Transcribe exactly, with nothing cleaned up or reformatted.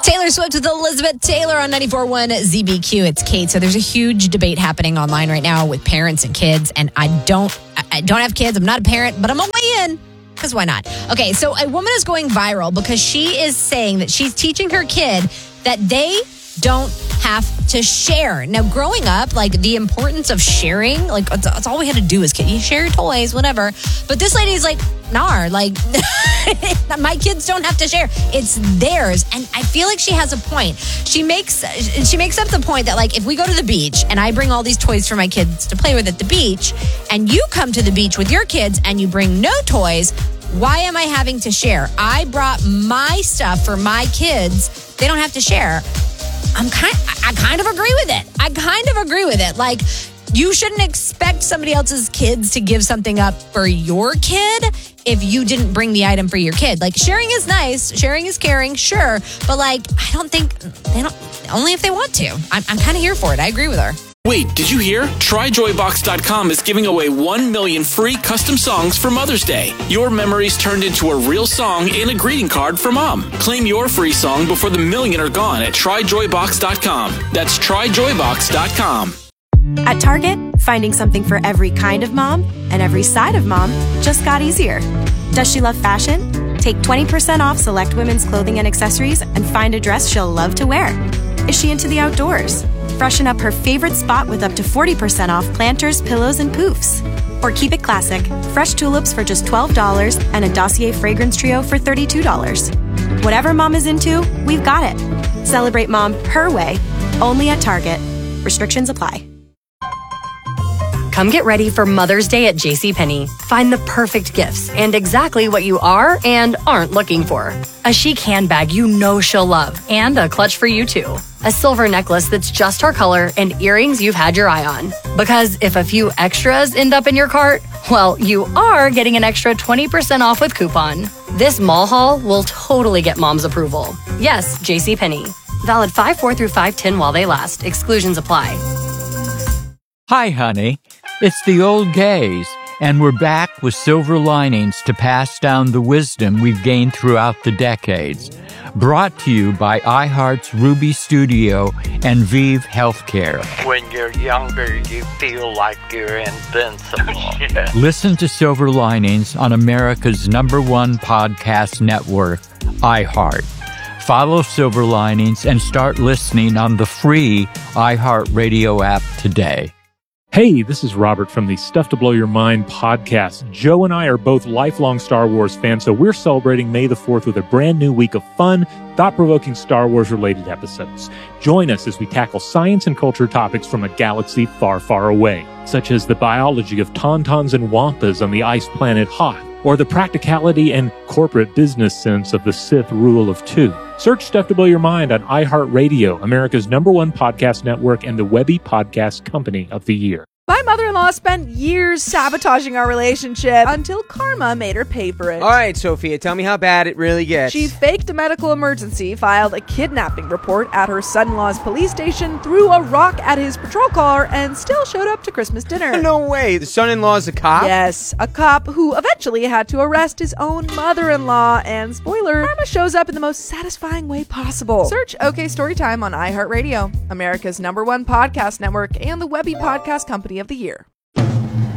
Taylor Swift with Elizabeth Taylor on ninety-four point one Z B Q. It's Kate. So there's a huge debate happening online right now with parents and kids. And I don't, I don't have kids. I'm not a parent, but I'm gonna weigh in. Because why not? Okay, so a woman is going viral because she is saying that she's teaching her kid that they don't have to share. Now, growing up, like the importance of sharing, like that's, that's all we had to do as kids. You share your toys, whatever. But this lady's like, nah, like my kids don't have to share. It's theirs. And I feel like she has a point. She makes she makes up the point that like if we go to the beach and I bring all these toys for my kids to play with at the beach and you come to the beach with your kids and you bring no toys, why am I having to share? I brought my stuff for my kids. They don't have to share. I'm kind I kind of agree with it. I kind of agree with it. Like, you shouldn't expect somebody else's kids to give something up for your kid if you didn't bring the item for your kid. Like, sharing is nice. Sharing is caring, sure. But, like, I don't think they don't, only if they want to. I'm, I'm kind of here for it. I agree with her. Wait, did you hear? Try Joy Box dot com is giving away one million free custom songs for Mother's Day. Your memories turned into a real song and a greeting card for Mom. Claim your free song before the million are gone at Try Joy Box dot com. That's Try Joy Box dot com. At Target, finding something for every kind of mom and every side of mom just got easier. Does she love fashion? Take twenty percent off select women's clothing and accessories and find a dress she'll love to wear. Is she into the outdoors? Freshen up her favorite spot with up to forty percent off planters, pillows, and poofs. Or keep it classic. Fresh tulips for just twelve dollars and a Dossier fragrance trio for thirty-two dollars. Whatever mom is into, we've got it. Celebrate mom her way, only at Target. Restrictions apply. Come get ready for Mother's Day at JCPenney. Find the perfect gifts and exactly what you are and aren't looking for. A chic handbag you know she'll love and a clutch for you too. A silver necklace that's just her color and earrings you've had your eye on. Because if a few extras end up in your cart, well, you are getting an extra twenty percent off with coupon. This mall haul will totally get mom's approval. Yes, JCPenney. Valid five four through five ten while they last. Exclusions apply. Hi, honey. It's the old gays, and we're back with silver linings to pass down the wisdom we've gained throughout the decades. Brought to you by iHeart's Ruby Studio and Vive Healthcare. When you're younger, you feel like you're invincible. Yeah. Listen to Silver Linings on America's number one podcast network, iHeart. Follow Silver Linings and start listening on the free iHeartRadio app today. Hey, this is Robert from the Stuff to Blow Your Mind podcast. Joe and I are both lifelong Star Wars fans, so we're celebrating May the fourth with a brand new week of fun, thought-provoking Star Wars-related episodes. Join us as we tackle science and culture topics from a galaxy far, far away, such as the biology of tauntauns and wampas on the ice planet Hoth, or the practicality and corporate business sense of the Sith rule of two. Search Stuff to Blow Your Mind on iHeartRadio, America's number one podcast network and the Webby Podcast Company of the Year. My mother-in-law spent years sabotaging our relationship until karma made her pay for it. All right, Sophia, tell me how bad it really gets. She faked a medical emergency, filed a kidnapping report at her son-in-law's police station, threw a rock at his patrol car, and still showed up to Christmas dinner. No way. The son-in-law's a cop? Yes, a cop who eventually had to arrest his own mother-in-law. And spoiler, karma shows up in the most satisfying way possible. Search OK Storytime on iHeartRadio, America's number one podcast network and the Webby Podcast Company of the Year.